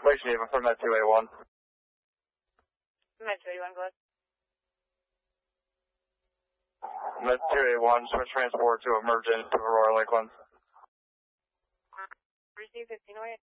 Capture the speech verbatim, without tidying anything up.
Wait, Steve, I'm from Med two eighty-one. Med two eighty-one, go ahead. Med two eighty-one, switch transport to emergent to Aurora Lakeland. Receive fifteen oh eight.